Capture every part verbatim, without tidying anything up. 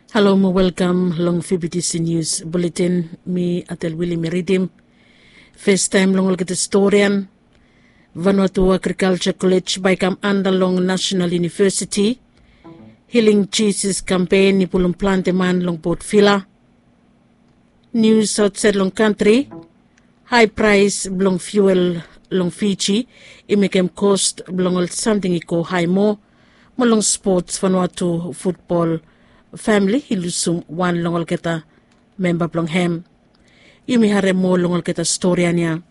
Hello, mo welcome long F B T C News Bulletin. Me atel Willie Meridim. First time long olgit historian. Vanuatu Agriculture College by kam andalong National University. Healing Jesus campaign ni pulong plante man long Port Vila. News outside long country. High price long fuel long Fiji. Imikem cost long something iko high mo. Molong sports Vanuatu football family ilusum one longol kita member plong hem. Yumi hare mo longol kita storya niya.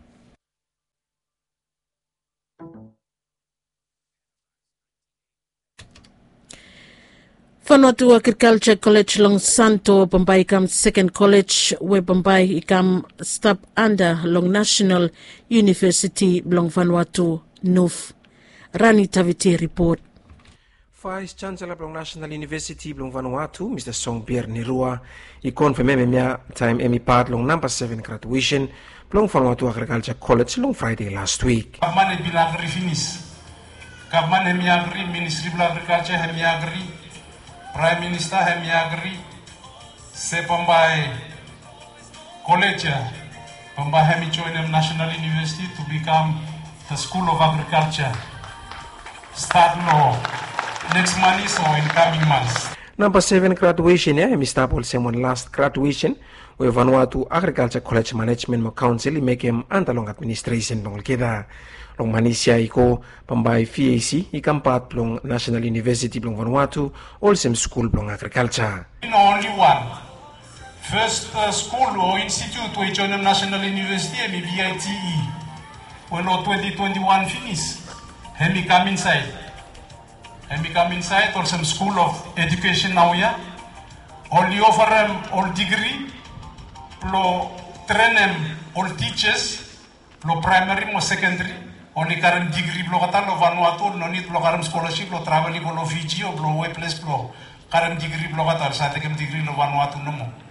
Vanuatu Agriculture College long Santo Bombay ikam second college we Bombay ikam stop under long National University long Vanuatu Nuf. Rani Taviti report. Vice Chancellor Blong National University Blong Vanuatu, Mister Song Pierre Nirua, he confirmed me time Emmy part long number seven graduation Blong Vanuatu Agriculture College long Friday last week. Government bilagri finish. Government hemi agri, Ministry of Agriculture hemi agri, Prime Minister hemi agri, se Bombay College, Bombay hemi join National University to become the School of Agriculture. Start law. Next month is or in coming months. Number seven graduation, yeah, Mister Paul Simon last graduation, where Vanuatu Agriculture College Management mo Council make him antalong administration long kita. Long Manisya iko pambay V A C ikampat long National University long Vanuatu all same school long agriculture. In only one. First uh, school or institute we join National University and V I T E. When or twenty twenty-one finish, and we come inside. And become inside or some school of education now, yeah. Only offer them all degree, lo train them all teachers, lo primary or secondary, only current degree lo kata lo Vanuatu, no need lo current scholarship, lo traveling lo Fiji or lo way place lo current degree lo kata sa takem degree lo Vanuatu no mo.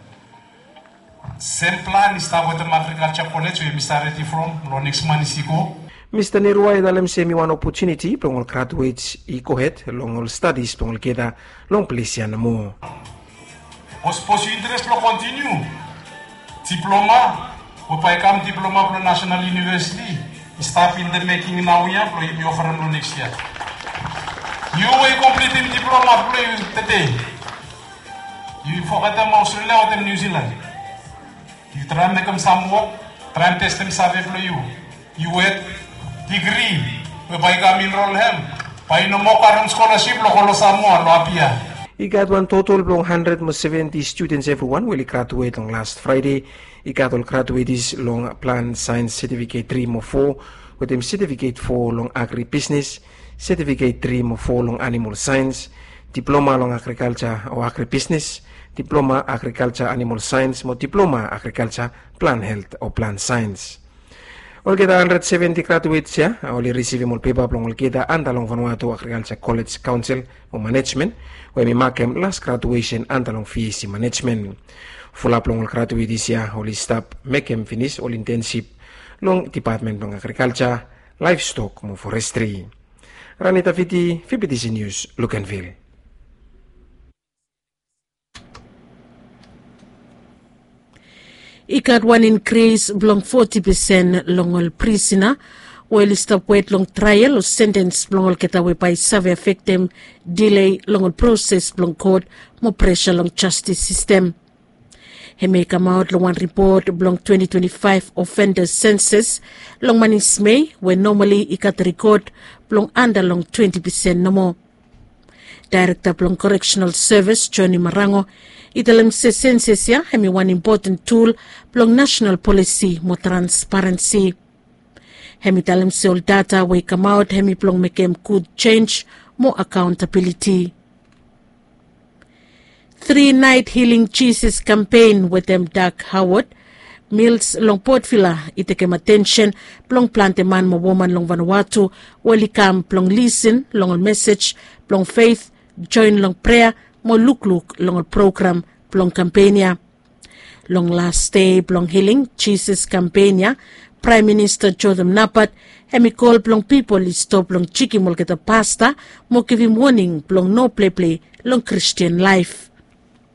Same plan is start with the Agriculture College where we started from lo next month is go. Mister Nirua dalam semi one opportunity pengol graduates iko het longol studies pengol kita long pelisian mo. Os posu interest lo continue. Diploma, upai kam diploma pro National University. Start in the making now ya pro you offer lo next year. You will complete the diploma pro today. You forget them Australia or them New Zealand. You try make them some work, try and test them survey for you. You wait degree, we buy kami enroll him. Buy no more current scholarship, lo kolo sa mo, lo apia. He got one total of one hundred seventy students everyone will graduate on last Friday. He got all graduates long plant science certificate three mo four, with him certificate four long agri business, certificate three mo four long animal science, diploma long agriculture or agri business, diploma agriculture animal science, mo diploma agriculture plant health or plant science. All kita one hundred seventy graduates ya, only receive more paper from all kita andalong Vanuatu Agriculture College Council or Management, where we mark them last graduation andalong V A C Management. Full up long graduates ya, only stop make them finish all internship long Department of Agriculture, Livestock, mo Forestry. Ranita Fiti, V B T C News, Lucanville. Ikat one increase belong forty percent longol prisoner while stop wait long trial or sentence belong kita we by severe victim delay longol process belong court mo pressure long justice system. He may come out long one report belong twenty twenty-five offenders census long manis May when normally ikat record belong under long twenty percent no more. Director belong Correctional Service Johnny Marango italang se census ya hemi one important tool belong national policy mo transparency. Hemi talang se all data we come out hemi belong makem could change mo accountability. Three night healing Jesus campaign with them Doug Howard Mills long Port Vila itekem attention belong plante man mo woman long Vanuatu wali kam belong listen long message belong faith join long prayer mo look-look long program long campaign long last day long healing Jesus campaign Prime Minister Jordan Napat hemi call long people is stop long chiki mo kita pasta mo give him warning long no play play long Christian life.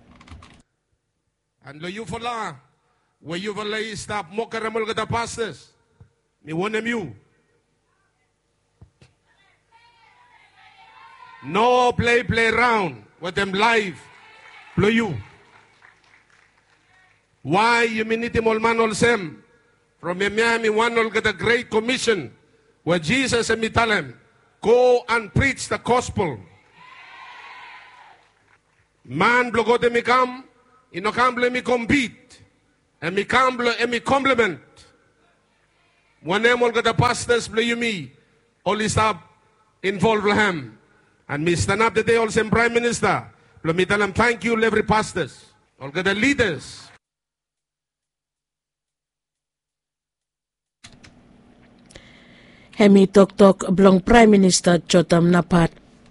And lo you for la, where you for lay stop mokaramol gata pastors. Me want them you. No play play round with them live. Play you. Why you miniti molman ol sem from Miami one ol get a great commission where Jesus and me tell him go and preach the gospel. Man blogote mi come, ino camble mi compete, and mi camble and mi compliment. One name all get the pastors play you me, only stop involved with him. And me stand up the day also Prime Minister. Let me tell him thank you every pastors, all get the leaders. Hemi tok tok blong Prime Minister Jotam Napat.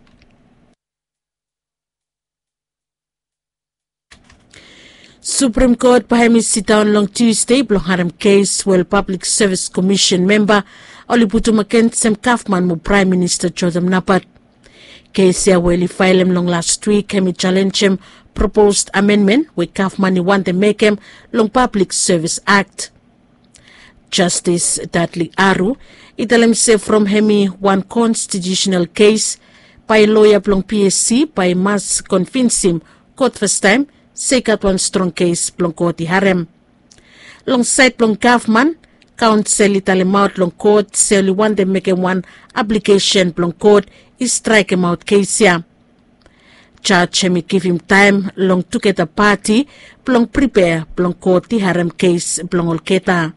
Supreme Court pahemi sit down long Tuesday blong haram case well Public Service Commission member Oliputu Makent sem Kaufman mo Prime Minister Jotam Napat. Case ya well file him long last week hemi challenge him proposed amendment we Kaufman want to make him long Public Service Act. Justice Dudley Aru italam se from hemi one constitutional case by lawyer blong P S C by mas convince him court first time sekat one strong case blong court harem. Long side blong Kaufman counsel italim out long court se want to make him one application blong court is strike him out case ya. Judge hemi give him time long to get a party blong prepare blong court harem case blong olketa.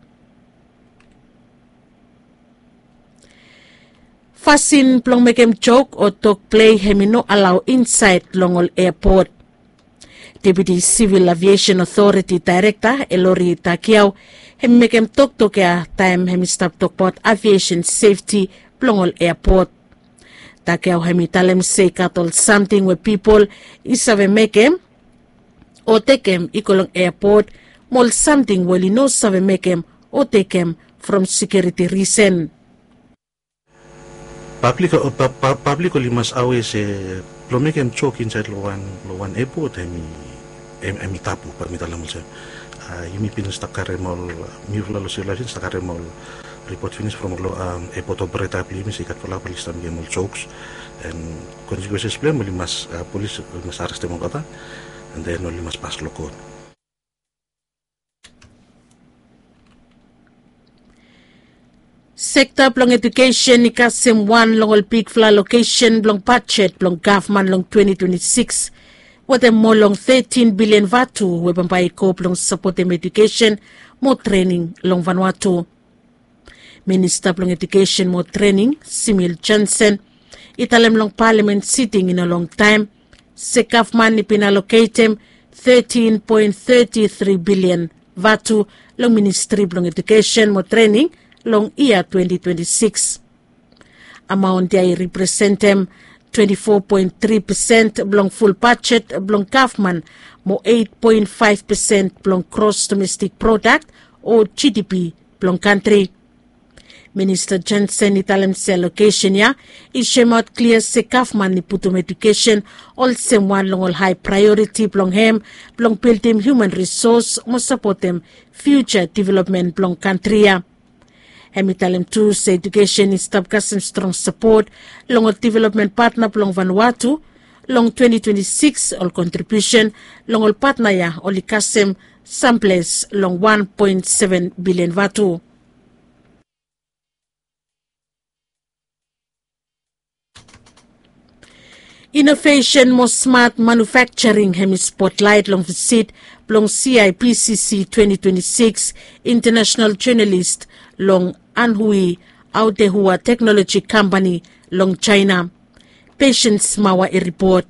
Fasin plong mekem joke or talk play hemi no allow inside Longol Airport. Deputy Civil Aviation Authority Director Elori Takiao hemi mekem talk talk ya time hemi stop talk about aviation safety Longol Airport. Takiao hemi talem say katol something where people isave mekem or takem ikolong airport mol something where no save mekem or takem from security reason. Public uh, pu pu public only must always uh, make him choke inside lo one lo one airport emi emi tapu permita lamu se yumi pin sta karemol mi vla lo sila sin sta karemol report finish from lo um, airport operator pli mi sikat pala police tam gemol chokes and consequences plan only must uh, police must arrest them kata and then only must pass lo code. Sector blong education ni kasim one long peak fla location blong budget blong government long twenty twenty-six what a more long thirteen billion vatu weban by ko blong support them education more training long Vanuatu. Minister blong education more training Simil Johnson italem long parliament sitting in a long time se government ni pinallocate him thirteen point three three billion vatu long ministry blong education more training long year twenty twenty-six. Amount ay represent him twenty-four point three percent belong full budget belong government mo eight point five percent belong gross domestic product or G D P belong country. Minister Johnson italam sa allocation ya ishem out clear se government ni putum education all same one long all high priority belong him belong build him human resource mo support him future development belong country ya. Hemitalim too sa education is tab kasem strong support long development partner long Vanuatu long twenty twenty-six all contribution long all partner ya oli kasem samples long one point seven billion vatu. Innovation more smart manufacturing hemi spotlight long visit long C I P C C twenty twenty-six international journalist long Anhui Aotehua Technology Company long China. Patience Mawa a report.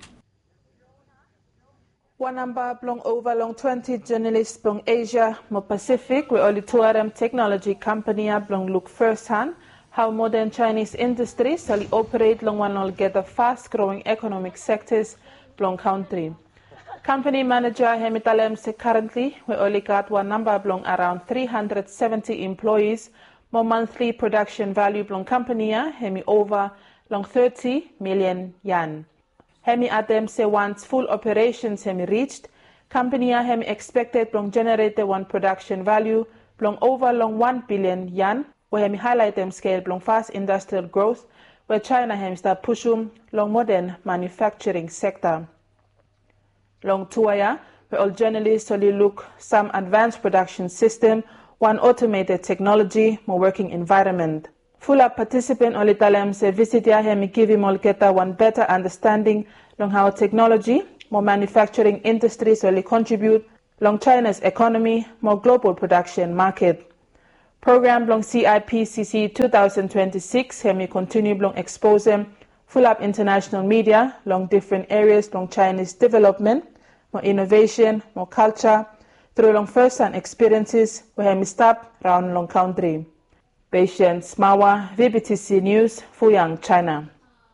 One number belong over long twenty journalists belong Asia, more Pacific, we only two of them technology company belong look firsthand how modern Chinese industries shall operate long one all get the fast growing economic sectors belong country. Company manager Hemitalem say currently we only got one number belong around three hundred seventy employees, more monthly production value belong company hemi over long thirty million yuan. Hemi Adam say once full operations hemi reached, Company hem expected long generate one production value long over long one billion yuan, where hem highlight them scale long fast industrial growth, where China hem start pushing long modern manufacturing sector. Long tuaya, where all journalists only look some advanced production system, one automated technology, more working environment. Full up participant only tell them say visit ya hem give him all get one better understanding long how technology, more manufacturing industries only contribute long China's economy, more global production market. Program long C I P C C twenty twenty-six hemi continue long expose them full up international media long different areas long Chinese development, more innovation, more culture, through long first-hand experiences where hemi stop around long country. Patience Mawa, V B T C News, Fuyang, China.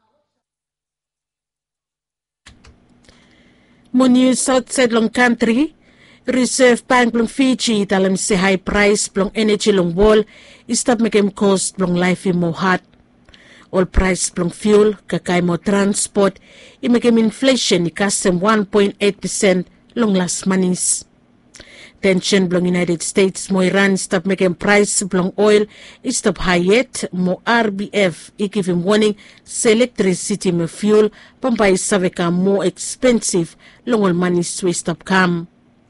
Mo news outside long country, Reserve Bank long Fiji talam si high price long energy long wall, istap makem cost long life mo hot. All price long fuel, kakay mo transport, imakem inflation ikasem one point eight percent long last manis. Tension blong United States mo Iran stop making price blong oil stop high yet mo R B F I give him warning sa electricity mo fuel pampay saveka more expensive long all money stop kam.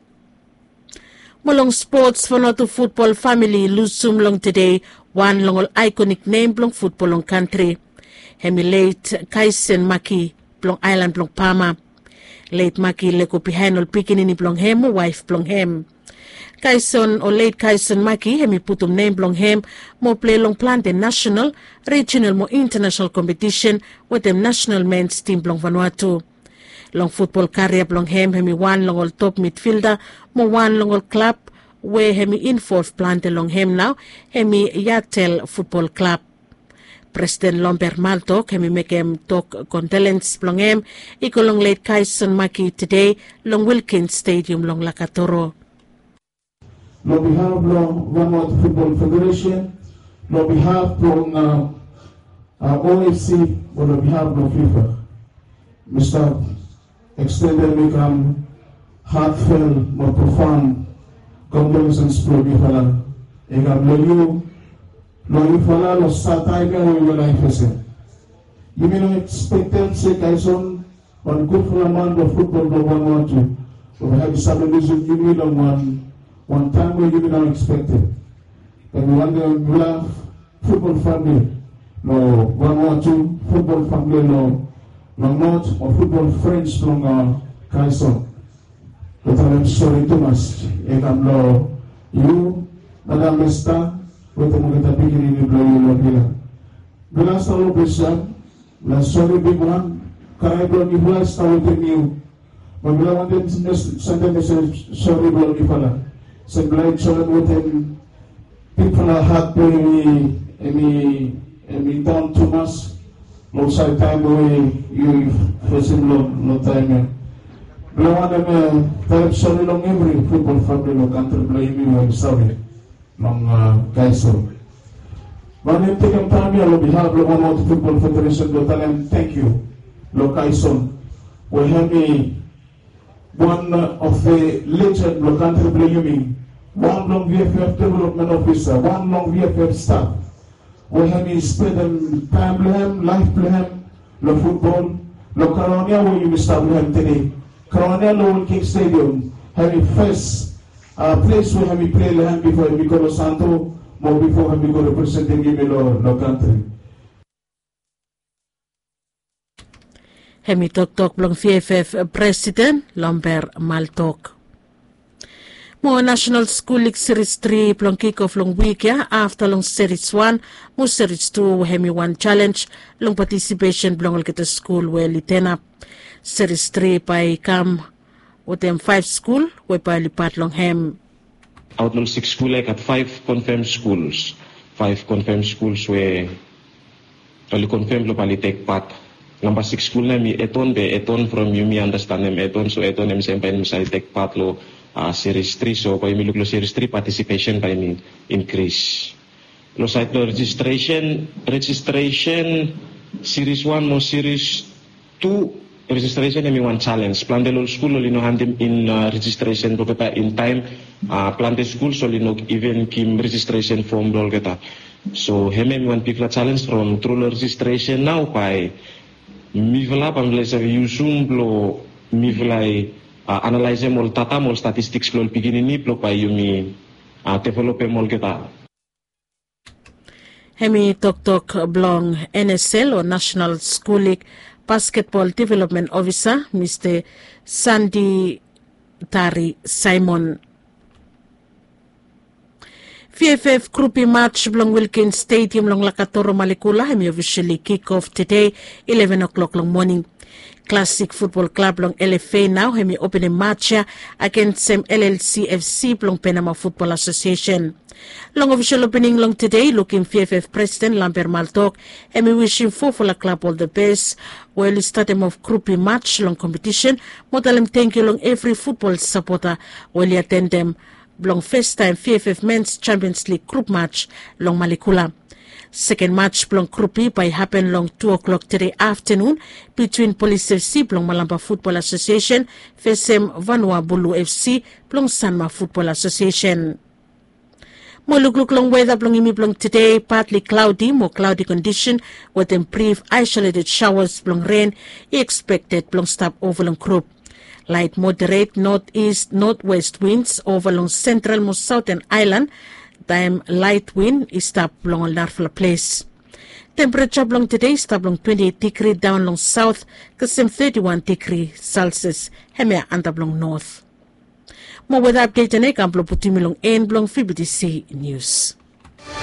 Molong sports for not to football family lusum long today one long all iconic name blong football long country. Hemi late Kaisen Maki blong island blong Pama. Late Maki leko pihain ol pikinini blong hem mo wife blong hem. Kaison o late Kaison Maki hemi putum name blong hem mo play long plan the national, regional mo international competition with them national men's team blong Vanuatu. Long football career blong hem hemi one long all top midfielder mo one long all club where hemi in fourth plan the long hem now hemi Yatel Football Club. President Lomber Maltok hemi make him talk condolence blong hem ikolong late Kaison Maki today long Wilkins Stadium long Lakatoro. On behalf of Vanuatu Football Federation, on behalf of uh, uh, O F C, on behalf of FIFA, Mister Extended become heartfelt, more profound condolences to the fella. Egam lolu, lolu fella lo satay ka wo wala ifese. You may not expect them say Kaison on good for a man of football go Vanuatu. We have established you need on one. One time we did not expect it. And we want to love football family. No, one or two football family, no, no, not or football friends from uh, Kaison. But I'm sorry too much. And I'm low. You, Madam Mister, with the Mugata beginning in Blow You Lobila. The last hour Bishop, last sorry big one, can I bring you last hour with you? But we want them to send a message, sorry, Blow You Fala. So glad children with him. People are happy. Emi, emi, emi down too much. No side time away. You face him no no time. Blow one them. Type sorry long every football family no country blow me when sorry. Long Kaison. But then take him time here on behalf of Vanuatu Football Federation. Do tell him thank you. Lo Kaison. We have me. One of the legend lo country blaming, one long V F F development officer, one long V F F staff. We have me spread them time blame, life blame, lo football, lo Caronia where you start blame today. Caronia lo King Stadium, have me first uh, place where have me play land before we go to Santo, more before have me go representing me lo lo country. Hemi Tok Tok blong V F F President Lomber Maltok. Mo National School League Series three blong kick-off long week ya after long Series one, mo Series two hemi one challenge long participation blong kita school where litena. Series three by kam with them five school where by lipat long hem. Out ng six school like at five confirmed schools. Five confirmed schools where only confirmed lo pali take part. Number six school na mi eton be eton from you mi understand them eton so eton em sempai mi sa take part lo uh, series three so kay mi lo series three participation kay mi increase. Lo site lo registration registration series one mo series two registration emi one challenge. Plante lol school oli no handim in uh, registration do kita in time. Uh, plante school soli no even kim registration form lol kita. So heme mi one pikla challenge from through registration now by mi vela pamle sa yusum blo mi vela uh, analyze mol tata mol statistics lol pigini ni blo pa yumi uh, develop mol kita. Hemi tok tok blong N S L or National School League Basketball Development Officer Mister Sandy Tari Simon. V F F Krupi match blong Wilkins Stadium long Lakatoro Malikula hemi officially kick off today eleven o'clock long morning. Classic Football Club long L F A now hemi opening match against L L C F C long Panama Football Association. Long official opening long today, looking V F F President Lambert Maltok hemi wishing for for the club all the best. Well, start them of Krupi match long competition. Modalim thank you long every football supporter while you attend them. Long first time V F F Men's Champions League group match long Malikula. Second match long Krupi by happen long two o'clock today afternoon between Police F C long Malamba Football Association versus Vanua Bulu F C long Sanma Football Association. More look look long weather blong imi blong today, partly cloudy, more cloudy condition with them brief isolated showers blong rain expected blong stop over long Krup. Light moderate northeast northwest winds over long central most southern island. Time light wind is stop long Narfla place. Temperature long today stop long twenty-eight degree down long south, Kasem thirty-one degree Celsius, Hemia and long north. More weather update and Ekamplo Putimilong and Blong F B D C News.